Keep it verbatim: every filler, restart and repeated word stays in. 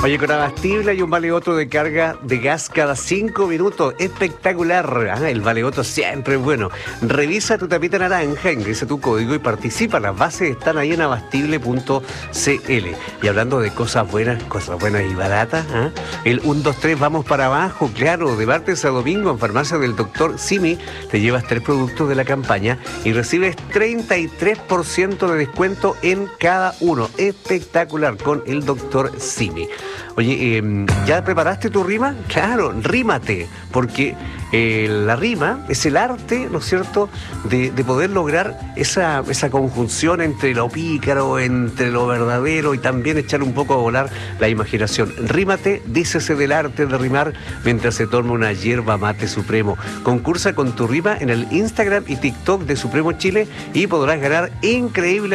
Oye, con Abastible hay un vale otro de carga de gas cada cinco minutos. Espectacular. Ah, el vale otro siempre es bueno. Revisa tu tapita naranja, ingresa tu código y participa. Las bases están ahí en abastible punto c l. Y hablando de cosas buenas, cosas buenas y baratas, ¿ah? El uno, dos, tres, vamos para abajo. Claro, de martes a domingo en farmacia del doctor Simi te llevas tres productos de la campaña y recibes treinta y tres por ciento de descuento en cada uno. Espectacular con el doctor Simi. Oye, eh, ¿ya preparaste tu rima? Claro, rímate, porque eh, la rima es el arte, ¿no es cierto?, de, de poder lograr esa, esa conjunción entre lo pícaro, entre lo verdadero y también echar un poco a volar la imaginación. Rímate, dícese del arte de rimar mientras se toma una yerba mate supremo. Concursa con tu rima en el Instagram y TikTok de Supremo Chile y podrás ganar increíble